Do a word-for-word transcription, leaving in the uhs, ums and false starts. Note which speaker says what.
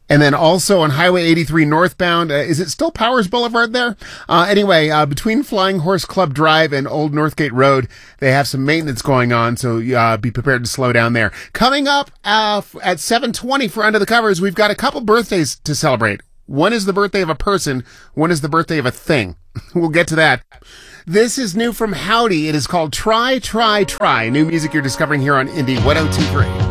Speaker 1: And then also on Highway eighty-three northbound, uh, is it still Powers Boulevard there? Uh, anyway, uh, between Flying Horse Club Drive and Old Northgate Road, they have some maintenance going on, so uh, be prepared to slow down there. Coming up uh, at seven twenty for Under the Covers, we've got a couple birthdays to celebrate. One is the birthday of a person, one is the birthday of a thing. We'll get to that. This is new from Howdy. It is called Try, Try, Try. New music you're discovering here on Indie one oh two point three.